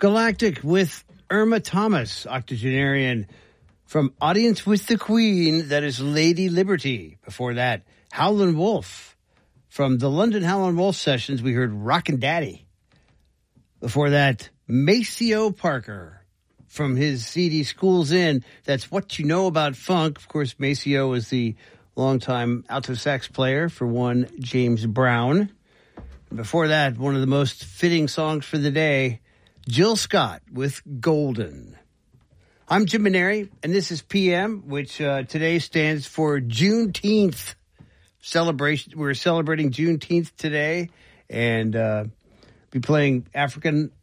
Galactic with Irma Thomas, octogenarian, from Audience with the Queen, that is Lady Liberty. Before that, Howlin' Wolf. From the London Howlin' Wolf sessions, we heard Rockin' Daddy. Before that, Maceo Parker. From his CD Schools In, that's What You Know About Funk. Of course, Maceo was the longtime alto sax player for one James Brown. And before that, one of the most fitting songs for the day, Jill Scott with Golden. I'm Jim Maneri, and this is PM, which today stands for Juneteenth celebration. We're celebrating Juneteenth today, and be playing African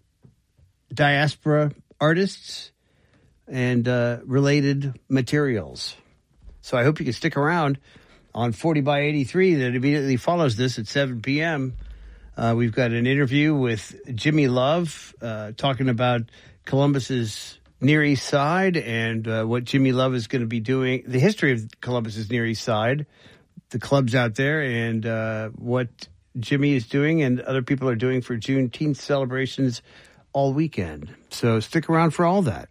diaspora artists and related materials. So I hope you can stick around on 40 by 83 that immediately follows this at 7 p.m. We've got an interview with Jimmy Love talking about Columbus's Near East Side and what Jimmy Love is going to be doing, the history of Columbus's Near East Side, the clubs out there, and what Jimmy is doing and other people are doing for Juneteenth celebrations all weekend. So stick around for all that.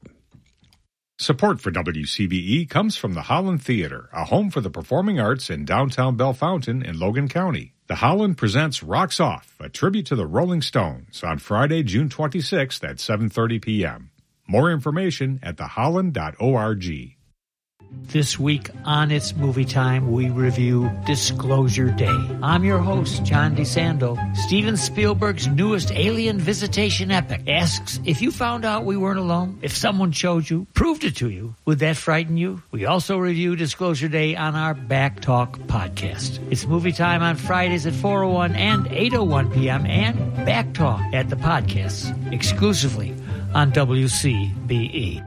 Support for WCBE comes from the Holland Theater, a home for the performing arts in downtown Bellefontaine in Logan County. The Holland presents Rocks Off, a tribute to the Rolling Stones, on Friday, June 26th at 7:30 p.m. More information at theholland.org. This week on It's Movie Time, we review Disclosure Day. I'm your host, John DeSando. Steven Spielberg's newest alien visitation epic asks, if you found out we weren't alone, if someone showed you, proved it to you, would that frighten you? We also review Disclosure Day on our Back Talk podcast. It's Movie Time on Fridays at 4:01 and 8:01 p.m. and Back Talk at the podcasts, exclusively on WCBE.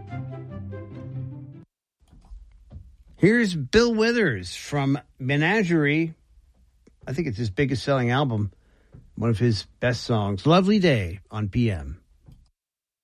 Here's Bill Withers from Menagerie. I think it's his biggest selling album. One of his best songs, Lovely Day on PM.